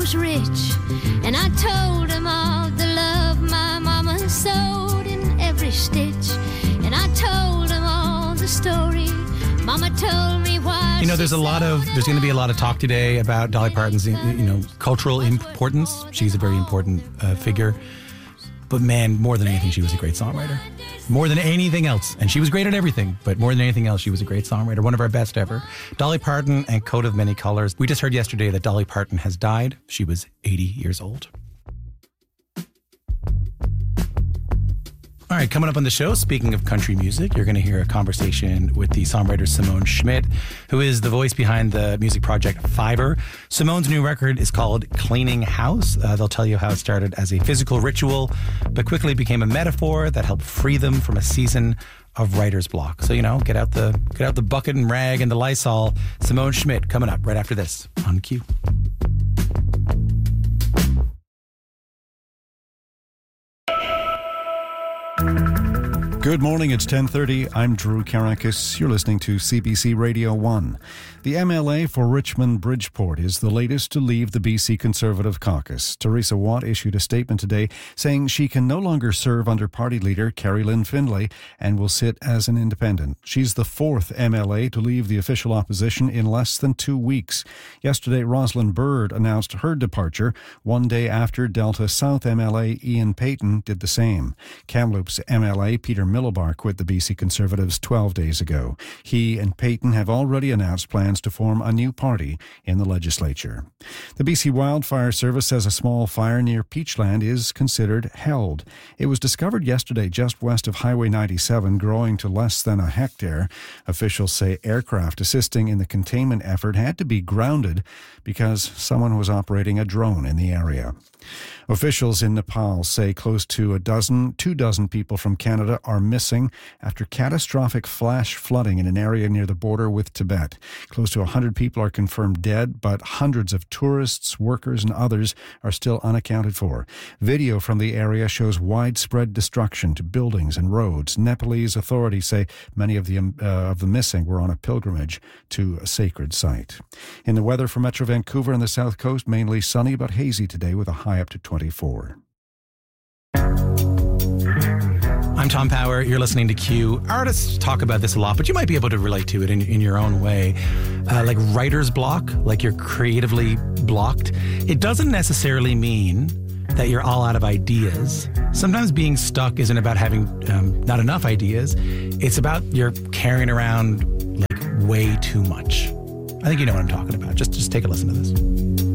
was rich, and I told him all the love my mama sewed in every stitch, and I told him all the story mama told me why. You know, there's going to be a lot of talk today about Dolly Parton's, cultural importance. She's a very important figure. But man, more than anything, she was a great songwriter. More than anything else. And she was great at everything, but more than anything else, she was a great songwriter. One of our best ever. Dolly Parton and Coat of Many Colors. We just heard yesterday that Dolly Parton has died. She was 80 years old. All right, coming up on the show, speaking of country music, you're going to hear a conversation with the songwriter Simone Schmidt, who is the voice behind the music project Fiverr. Simone's new record is called Cleaning House. They'll tell you how it started as a physical ritual, but quickly became a metaphor that helped free them from a season of writer's block. So, get out the bucket and rag and the Lysol. Simone Schmidt coming up right after this on Q. Good morning, it's 10:30. I'm Drew Karakis. You're listening to CBC Radio 1. The MLA for Richmond-Bridgeport is the latest to leave the BC Conservative caucus. Teresa Watt issued a statement today saying she can no longer serve under party leader Carrie Lynn Findlay and will sit as an independent. She's the fourth MLA to leave the official opposition in less than 2 weeks. Yesterday, Rosalind Bird announced her departure one day after Delta South MLA Ian Payton did the same. Kamloops MLA Peter Milobar quit the BC Conservatives 12 days ago. He and Payton have already announced plans to form a new party in the legislature. The BC Wildfire Service says a small fire near Peachland is considered held. It was discovered yesterday just west of Highway 97, growing to less than a hectare. Officials say aircraft assisting in the containment effort had to be grounded because someone was operating a drone in the area. Officials in Nepal say close to 24 people from Canada are missing after catastrophic flash flooding in an area near the border with Tibet. Close to 100 people are confirmed dead, but hundreds of tourists, workers, and others are still unaccounted for. Video from the area shows widespread destruction to buildings and roads. Nepalese authorities say many of the missing were on a pilgrimage to a sacred site. In the weather for Metro Vancouver and the South Coast, mainly sunny but hazy today with a high up to 24. I'm Tom Power. You're listening to Q. Artists talk about this a lot, but you might be able to relate to it in your own way. Like writer's block, like you're creatively blocked. It doesn't necessarily mean that you're all out of ideas. Sometimes being stuck isn't about having not enough ideas. It's about you're carrying around like way too much. I think you know what I'm talking about. Just take a listen to this.